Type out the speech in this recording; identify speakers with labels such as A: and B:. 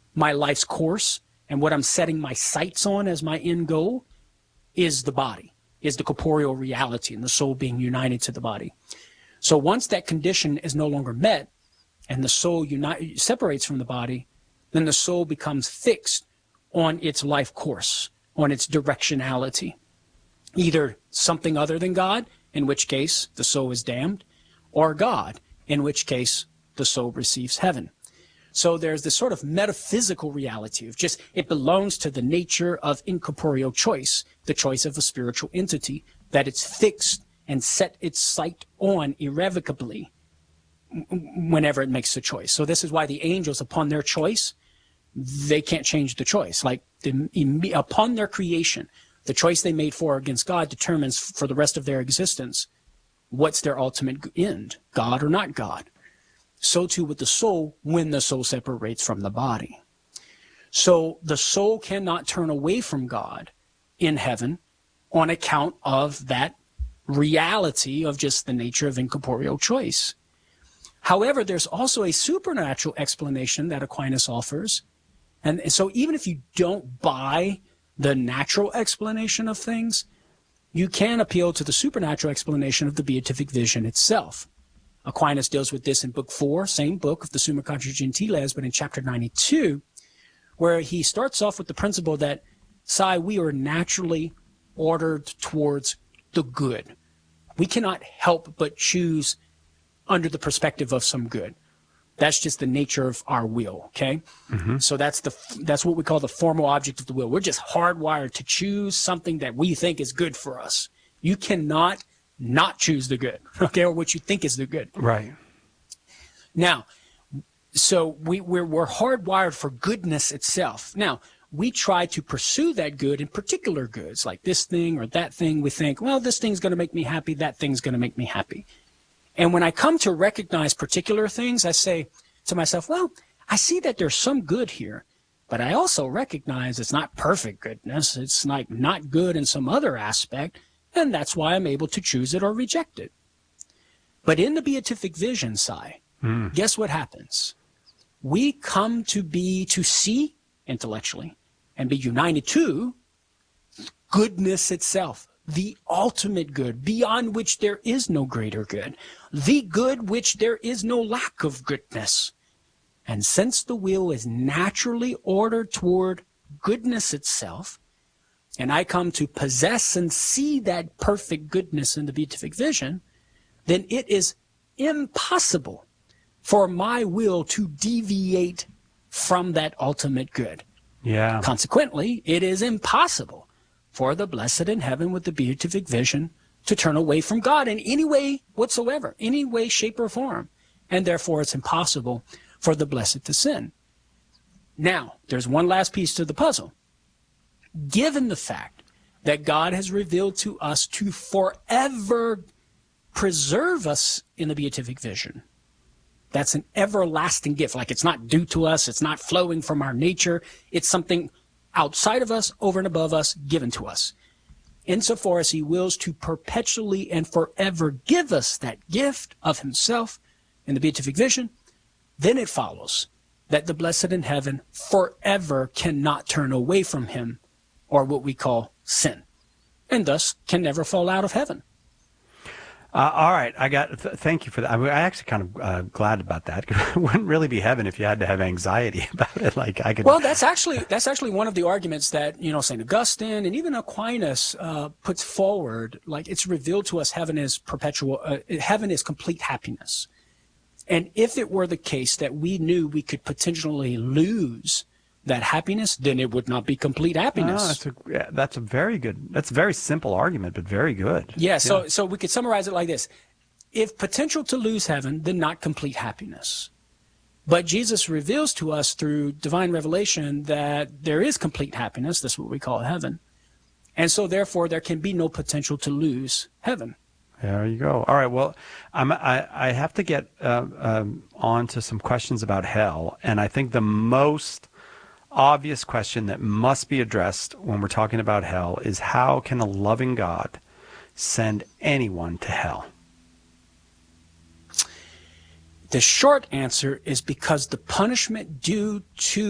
A: my life's course and what I'm setting my sights on as my end goal is the body, is the corporeal reality and the soul being united to the body. So once that condition is no longer met and the soul separates from the body, then the soul becomes fixed on its life course, on its directionality. Either something other than God, in which case the soul is damned, or God, in which case the soul receives heaven. So there's this sort of metaphysical reality of just, it belongs to the nature of incorporeal choice, the choice of a spiritual entity, that it's fixed and set its sight on irrevocably whenever it makes the choice. So this is why the angels, upon their choice, they can't change the choice. Like upon their creation, the choice they made for or against God determines for the rest of their existence what's their ultimate end, God or not God. So too with the soul when the soul separates from the body. So the soul cannot turn away from God in heaven on account of that reality of just the nature of incorporeal choice. However, there's also a supernatural explanation that Aquinas offers. And so even if you don't buy the natural explanation of things, you can appeal to the supernatural explanation of the beatific vision itself. Aquinas deals with this in book 4, same book of the Summa Contra Gentiles, but in chapter 92, where he starts off with the principle that, we are naturally ordered towards the good. We cannot help but choose under the perspective of some good. That's just the nature of our will, okay? Mm-hmm. So that's what we call the formal object of the will. We're just hardwired to choose something that we think is good for us. You cannot not choose the good, okay, or what you think is the good.
B: Right.
A: Now, so we're hardwired for goodness itself. Now, we try to pursue that good in particular goods, like this thing or that thing. We think, well, this thing's going to make me happy, that thing's going to make me happy. And when I come to recognize particular things, I say to myself, well, I see that there's some good here, but I also recognize it's not perfect goodness. It's like not good in some other aspect, and that's why I'm able to choose it or reject it. But in the beatific vision, guess what happens? We come to see intellectually and be united to goodness itself, the ultimate good, beyond which there is no greater good, the good which there is no lack of goodness. And since the will is naturally ordered toward goodness itself, and I come to possess and see that perfect goodness in the beatific vision, then it is impossible for my will to deviate from that ultimate good.
B: Yeah.
A: Consequently, it is impossible for the blessed in heaven with the beatific vision to turn away from God in any way whatsoever, any way, shape, or form. And therefore, it's impossible for the blessed to sin. Now, there's one last piece to the puzzle. Given the fact that God has revealed to us to forever preserve us in the beatific vision, that's an everlasting gift. Like it's not due to us. It's not flowing from our nature. It's something outside of us, over and above us, given to us. Insofar as he wills to perpetually and forever give us that gift of himself in the beatific vision, then it follows that the blessed in heaven forever cannot turn away from him, or what we call sin, and thus can never fall out of heaven.
B: All right, thank you for that. I'm actually kind of glad about that. It wouldn't really be heaven if you had to have anxiety about it. Like I could.
A: Well, that's actually one of the arguments that St. Augustine and even Aquinas puts forward. Like it's revealed to us, heaven is perpetual. Heaven is complete happiness, and if it were the case that we knew we could potentially lose that happiness, then it would not be complete happiness.
B: That's a very simple argument, but very good.
A: Yeah, so we could summarize it like this. If potential to lose heaven, then not complete happiness. But Jesus reveals to us through divine revelation that there is complete happiness. That's what we call heaven. And so therefore there can be no potential to lose heaven.
B: There you go. All right, well, I have to get on to some questions about hell, and I think the most obvious question that must be addressed when we're talking about hell is how can a loving God send anyone to hell?
A: The short answer is because the punishment due to